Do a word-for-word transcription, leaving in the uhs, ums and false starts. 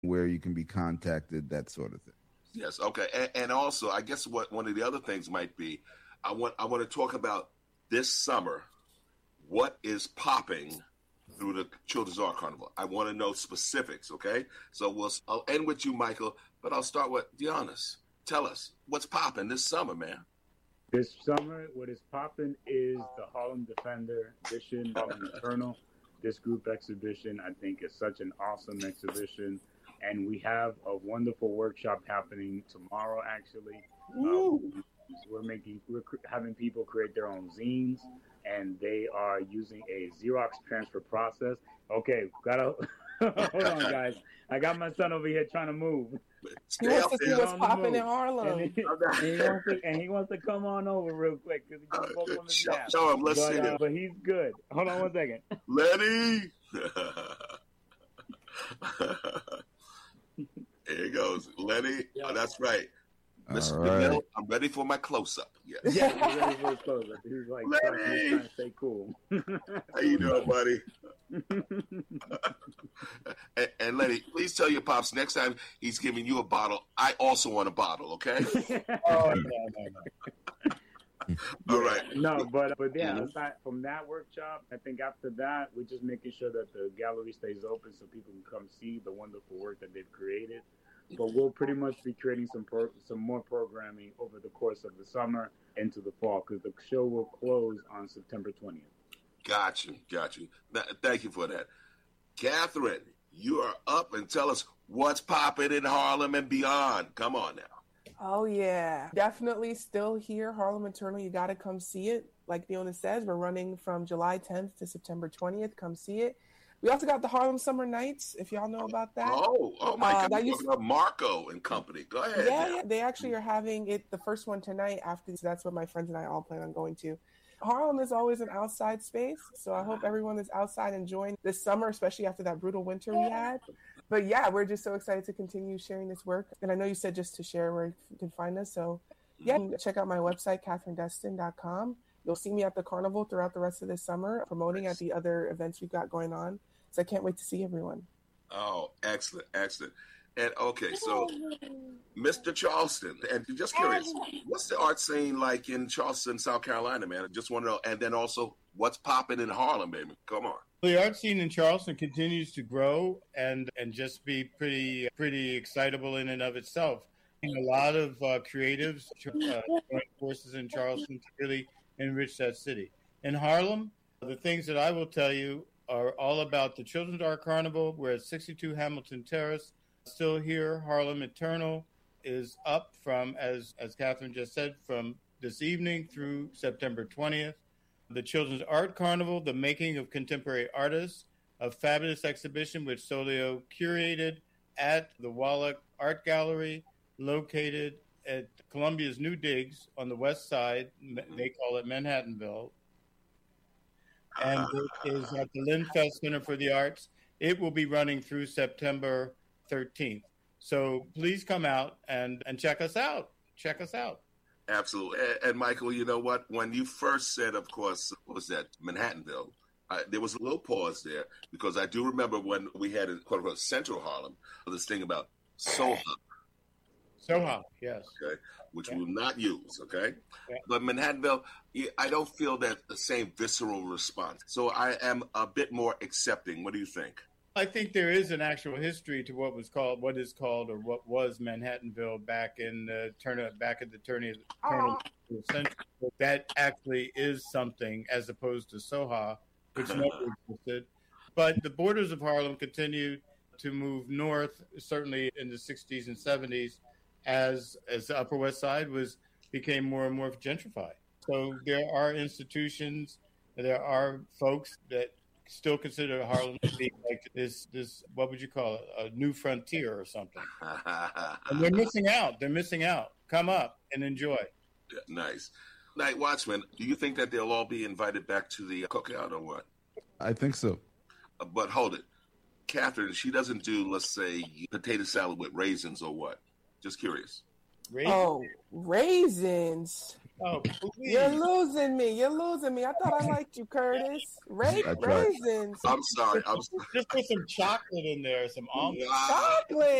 where you can be contacted, that sort of thing. Yes, okay. And, and also, I guess what one of the other things might be, I want I want to talk about this summer, what is popping through the Children's Art Carnival. I want to know specifics, okay? So we'll, I'll end with you, Michael, but I'll start with Deonis. Tell us, what's popping this summer, man? This summer, what is popping is the Harlem Defender edition, Harlem Eternal. This group exhibition, I think, is such an awesome exhibition. And we have a wonderful workshop happening tomorrow, actually. Um, we're making, we're having people create their own zines, and they are using a Xerox transfer process. Okay, gotta hold on, guys. I got my son over here trying to move. He wants to see what's popping in Harlem. And he, and, he wants to, and he wants to come on over real quick because he's going to on his show, nap. show him, let's but, see uh, him. But he's good. Hold on one second. Lenny! Here he goes. Lenny, yeah. Oh, that's right. Mister Right. DeMille, I'm ready for my close-up. Yes. Yeah, he's ready for his close-up. He's like trying, he's trying to stay cool. How you doing, buddy? and, and Lenny, please tell your pops next time he's giving you a bottle, I also want a bottle, okay? Oh, no, no, no. All right. No, but but yeah, aside from that workshop, I think after that, we're just making sure that the gallery stays open so people can come see the wonderful work that they've created. But we'll pretty much be creating some pro- some more programming over the course of the summer into the fall because the show will close on September twentieth. Got you, got you. Th- thank you for that. Catherine, you are up and tell us what's popping in Harlem and beyond. Come on now. Oh, yeah. Definitely still here. Harlem Eternal, you got to come see it. Like Deonis says, we're running from July tenth to September twentieth. Come see it. We also got the Harlem Summer Nights, if y'all know about that. Oh, oh my Uh, God. that You're used- talking about Marco and company. Go ahead. Yeah, now. yeah, they actually are having it, the first one tonight after, so that's what my friends and I all plan on going to. Harlem is always an outside space, so I hope everyone is outside enjoying this summer, especially after that brutal winter we had. But yeah, we're just so excited to continue sharing this work. And I know you said just to share where you can find us. So yeah, check out my website, catherine destin dot com. You'll see me at the carnival throughout the rest of this summer, promoting at the other events we've got going on. So I can't wait to see everyone. Oh, excellent, excellent. And okay, so Mister Charleston, and just curious, what's the art scene like in Charleston, South Carolina, man? I just want to know. And then also, what's popping in Harlem, baby? Come on. The art scene in Charleston continues to grow and, and just be pretty pretty excitable in and of itself. A lot of uh, creatives uh, join forces in Charleston to really enrich that city. In Harlem, the things that I will tell you are all about the Children's Art Carnival. We're at sixty-two Hamilton Terrace. Still here. Harlem Eternal is up from, as as Catherine just said, from this evening through September twentieth. The Children's Art Carnival, the making of contemporary artists, a fabulous exhibition which Solio curated at the Wallach Art Gallery, located at Columbia's New Digs on the west side. They call it Manhattanville. And it is at the Lynn Fest Center for the Arts. It will be running through September thirteenth. So please come out and, and check us out. Check us out. Absolutely. And, and Michael, you know what? When you first said, of course, what was that, Manhattanville, I, there was a little pause there because I do remember when we had in quote unquote Central Harlem, this thing about Soho. Soho, yes. Okay, which yeah. we will not use, okay? Yeah. But Manhattanville, I don't feel that the same visceral response. So I am a bit more accepting. What do you think? I think there is an actual history to what was called, what is called, or what was Manhattanville back in the turn of, back at the turn of, turn of the century. That actually is something as opposed to Soho, which never existed. But the borders of Harlem continued to move north, certainly in the sixties and seventies, as as the Upper West Side was became more and more gentrified. So there are institutions, there are folks that still consider Harlem to be like this, this, what would you call it, a new frontier or something. And they're missing out. They're missing out. Come up and enjoy. Yeah, nice. Night Watchman, do you think that they'll all be invited back to the cookout or what? I think so. Uh, but hold it. Catherine, she doesn't do, let's say, potato salad with raisins or what? Just curious. Raisins? Oh, raisins. Oh, please. You're losing me. You're losing me. I thought I liked you, Curtis. Ra- I tried. raisins. I'm sorry. I'm Just put some chocolate in there, some almond. Wow. Chocolate.